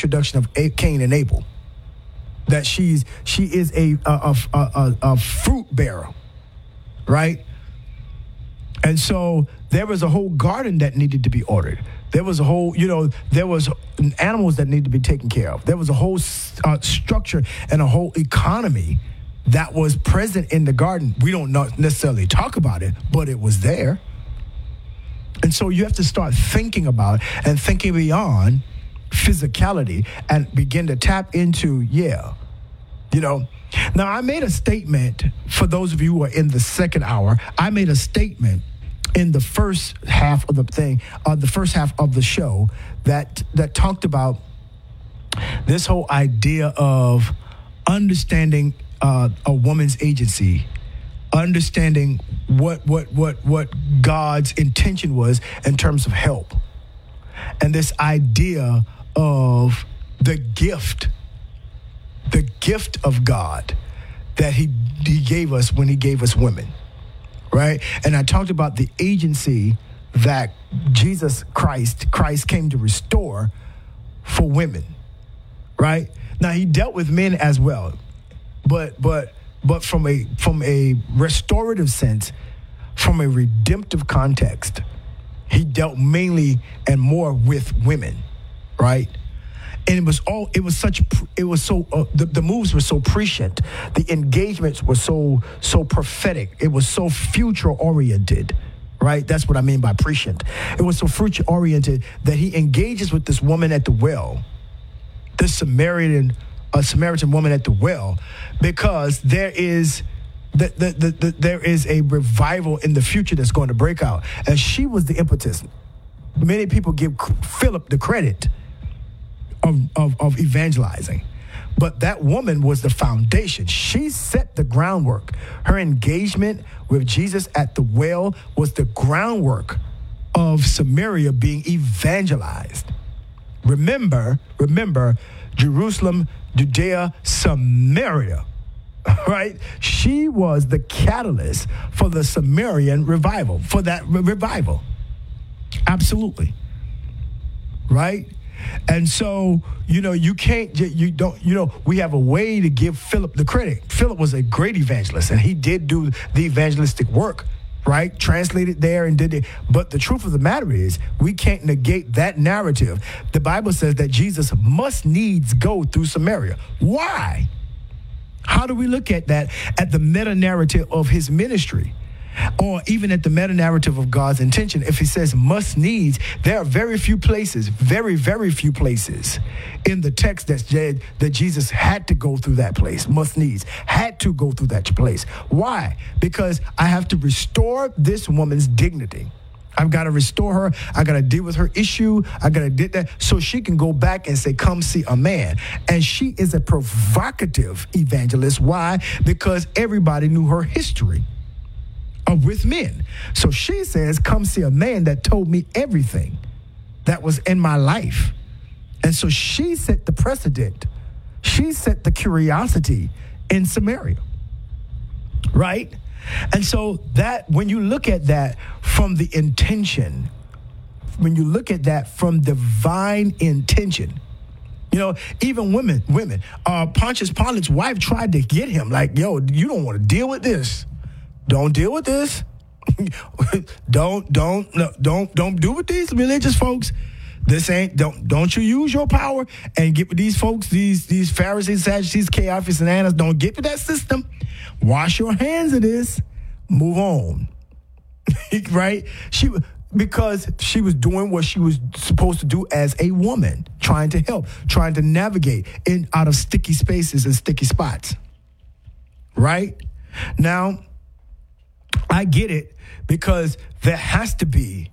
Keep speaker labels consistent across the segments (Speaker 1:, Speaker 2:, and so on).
Speaker 1: introduction of Cain and Abel. That she is a fruit bearer, right? And so there was a whole garden that needed to be ordered. There was a whole, there was animals that needed to be taken care of. There was a whole structure and a whole economy that was present in the garden. We don't necessarily talk about it, but it was there. And so you have to start thinking about and thinking beyond physicality and begin to tap into, Now, I made a statement, for those of you who are in the second hour, I made a statement in the first half of the show that talked about this whole idea of understanding a woman's agency, understanding what God's intention was in terms of help, and this idea of the gift of God that he gave us when he gave us women, right? And I talked about the agency that Jesus Christ came to restore for women, right? Now, he dealt with men as well, but from a restorative sense, from a redemptive context, he dealt mainly and more with women, right? And the moves were so prescient. The engagements were so prophetic. It was so future oriented, right? That's what I mean by prescient. It was so future oriented that he engages with this woman at the well, this Samaritan woman at the well, because there is a revival in the future that's going to break out. And she was the impetus. Many people give Philip the credit of evangelizing. But that woman was the foundation. She set the groundwork. Her engagement with Jesus at the well was the groundwork of Samaria being evangelized. Remember, Jerusalem, Judea, Samaria, right? She was the catalyst for the Samarian revival, for that revival. Absolutely. Right? And so, we have a way to give Philip the credit. Philip was a great evangelist, and he did do the evangelistic work, right? Translated there and did it. But the truth of the matter is, we can't negate that narrative. The Bible says that Jesus must needs go through Samaria. Why? How do we look at that, at the meta-narrative of his ministry? Or even at the meta-narrative of God's intention? If he says must needs, there are very few places, very, very few places in the text that said that Jesus had to go through that place, must needs, had to go through that place. Why? Because I have to restore this woman's dignity. I've got to restore her. I got to deal with her issue. I got to do that so she can go back and say, come see a man. And she is a provocative evangelist. Why? Because everybody knew her history with men. So she says, come see a man that told me everything that was in my life. And so she set the precedent. She set the curiosity in Samaria, right? And so that, when you look at that from the intention, when you look at that from divine intention, even women, Pontius Pilate's wife tried to get him like, you don't want to deal with this. Don't deal with this. Don't do with these religious folks. Don't you use your power and get with these folks, these Pharisees, Sadducees, Caiaphas, and Annas. Don't get with that system. Wash your hands of this. Move on. Right? Because she was doing what she was supposed to do as a woman, trying to help, trying to navigate out of sticky spaces and sticky spots. Right? Now, I get it, because there has to be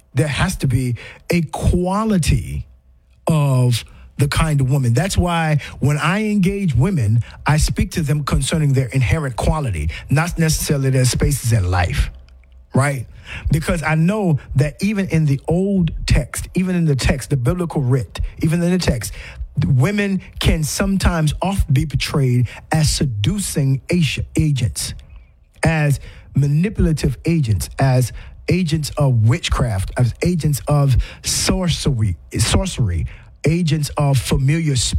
Speaker 1: a quality of the kind of woman. That's why when I engage women, I speak to them concerning their inherent quality, not necessarily their spaces in life, right? Because I know that even in the old text, even in the text, the biblical writ, even in the text, women can sometimes often be portrayed as seducing agents, as manipulative agents, as agents of witchcraft, as agents of sorcery, agents of familiar spirits.